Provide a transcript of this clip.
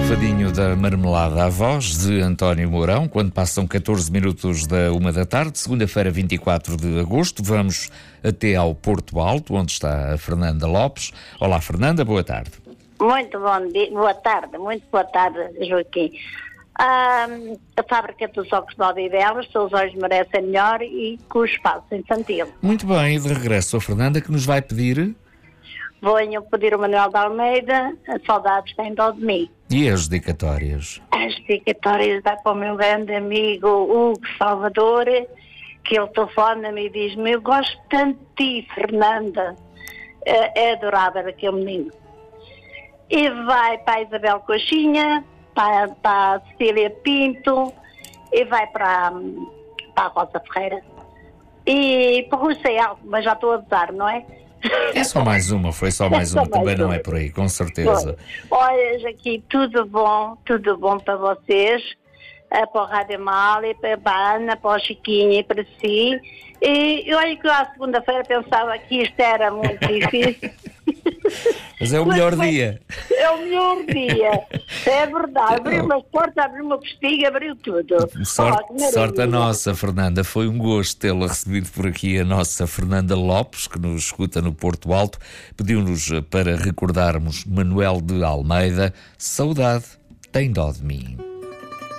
Fadinho da Marmelada à voz de António Mourão, quando passam 14 minutos da 1 da tarde, segunda-feira, 24 de agosto. Vamos até ao Porto Alto, onde está a Fernanda Lopes. Olá, Fernanda, boa tarde. Muito bom dia, muito boa tarde, Joaquim. A fábrica dos óculos de Odivelas, seus olhos merecem melhor, e com o espaço infantil. Muito bem, de regresso a Fernanda, que nos vai pedir... Venho pedir o Manuel de Almeida, Saudades Tem Dó de Mim. E as dedicatórias? As dedicatórias vai para o meu grande amigo Hugo Salvador, que ele telefona-me e diz-me: eu gosto tanto de ti, Fernanda. É adorável aquele menino. E vai para a Isabel Coxinha, para a Cecília Pinto, e vai para a Rosa Ferreira. E para o Rui Seial, mas já estou a abusar, não é? É só mais uma, foi só mais uma, também não é por aí, com certeza. Olha, aqui tudo bom para vocês, para o Rádio Mália, para a Ana, para o Chiquinho e para si. E olha que eu à segunda-feira pensava que isto era muito difícil. Mas é o melhor dia. É o melhor dia, é verdade. Abriu umas portas, abriu uma postiga, abriu tudo. Sorte a nossa, Fernanda. Foi um gosto tê-la recebido por aqui, a nossa Fernanda Lopes, que nos escuta no Porto Alto. Pediu-nos para recordarmos Manuel de Almeida: Saudade tem dó de mim.